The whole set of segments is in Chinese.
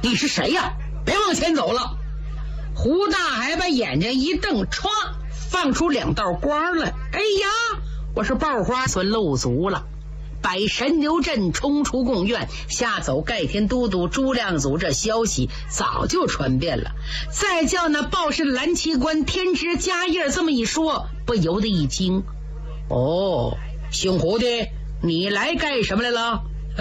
你是谁呀？别往前走了。胡大海把眼睛一瞪，歘，放出2道光来。哎呀，我是爆花村露足了。摆神牛阵，冲出贡院，吓走盖天都督朱亮祖，这消息早就传遍了。再叫那报事蓝旗官天知家业这么一说，不由得一惊。哦，姓胡的，你来干什么来了？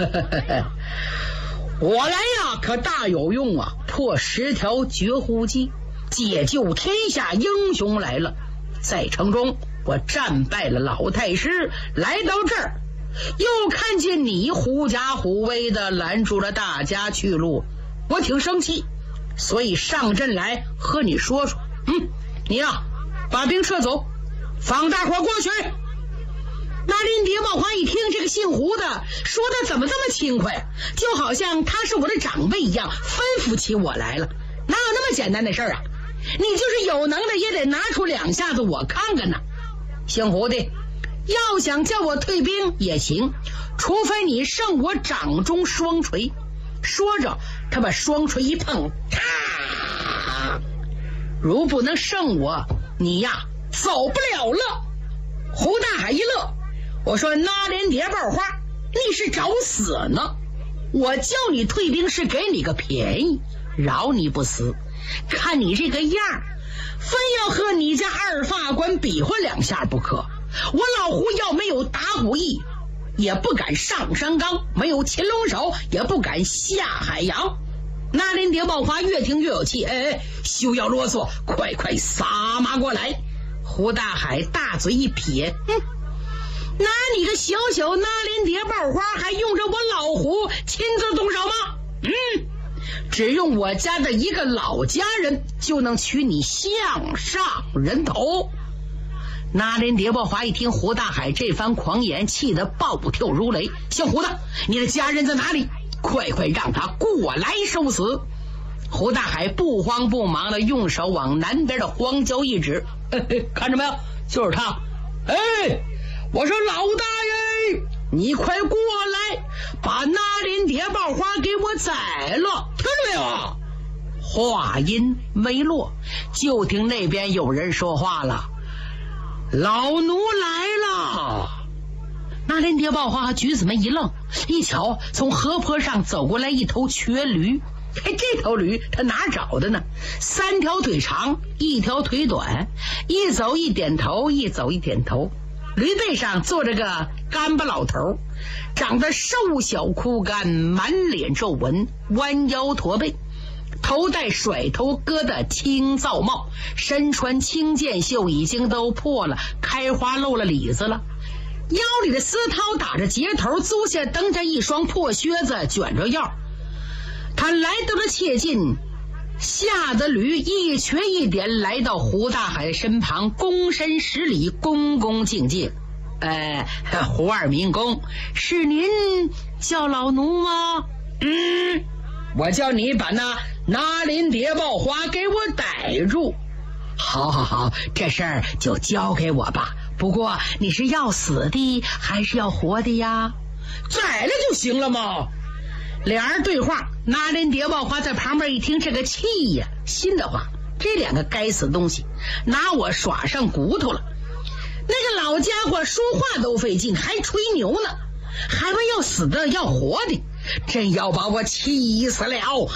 我来呀，可大有用啊！破10条绝户计，解救天下英雄来了。在城中，我战败了老太师，来到这儿，又看见你狐假虎威的拦住了大家去路，我挺生气，所以上阵来和你说说。你呀，把兵撤走，放大伙过去。那林蝶茂花一听这个姓胡的说的怎么这么轻快，就好像他是我的长辈一样，吩咐起我来了。哪有那么简单的事啊？你就是有能耐也得拿出2下子我看看呢。姓胡的，要想叫我退兵也行，除非你胜我掌中双锤。说着他把双锤一碰，啪！如不能胜我，你呀走不了了。胡大海一乐，我说那连蝶爆花，你是找死呢？我叫你退兵是给你个便宜，饶你不死。看你这个样，非要和你家二法官比划2下不可。我老胡要没有打虎艺，也不敢上山岗，没有擒龙手，也不敢下海洋。那林蝶爆花越听越有气，休要啰嗦，快撒马过来。胡大海大嘴一撇，拿你个小那林蝶爆花还用着我老胡亲自动手吗？只用我家的一个老家人就能取你项上人头。那林蝶爆花一听胡大海这番狂言，气得暴跳如雷。姓胡的，你的家人在哪里？快让他过来受死。胡大海不慌不忙的用手往南边的荒郊一指，看着没有，就是他。我说老大爷，你快过来，把那林蝶爆花给我宰了，听着没有？话音没落，就听那边有人说话了：老奴来了。那林蝶爆花和橘子们一愣，一瞧从河坡上走过来一头瘸驴。这头驴他哪找的呢？3条腿长，1条腿短，一走一点头，一走一点头。驴背上坐着个干巴老头，长得瘦小枯干，满脸皱纹，弯腰驼背，头戴甩头疙瘩青皂帽，身穿青箭袖已经都破了，开花露了里子了。腰里的丝绦打着结头，足下蹬着一双破靴子，卷着腰。他来到了切近，吓得驴一瘸一点来到胡大海身旁，躬身10礼，恭恭敬敬。胡二民公，是您叫老奴吗？我叫你把那林蝶爆花给我逮住。好，这事儿就交给我吧。不过你是要死的还是要活的呀？宰了就行了嘛。俩人对话，那林蝶爆花在旁边一听，这个气呀，心的话，这2个该死东西拿我耍上骨头了。那个老家伙说话都费劲，还吹牛呢，还问要死的要活的，真要把我气死了。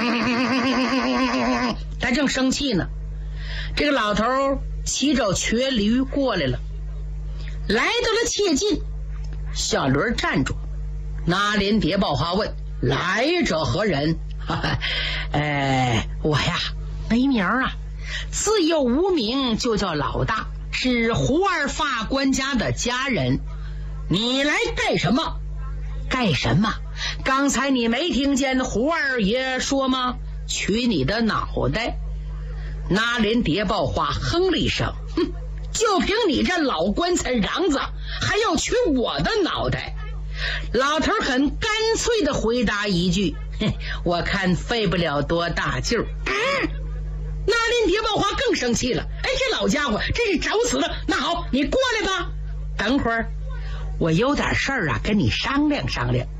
他正生气呢，这个老头骑着瘸驴过来了，来到了切近，小驴站住。那林蝶爆花问：来者何人？我呀没名啊，自幼无名，就叫老大，是胡二法官家的家人。你来干什么？干什么？刚才你没听见胡二爷说吗？取你的脑袋。那林蝶爆花哼了一声，就凭你这老棺材瓤子，还要取我的脑袋？老头很干脆地回答一句：我看费不了多大劲儿。那林蝶爆花更生气了，这老家伙这是找死的。那好，你过来吧，等会儿我有点事儿啊，跟你商量商量。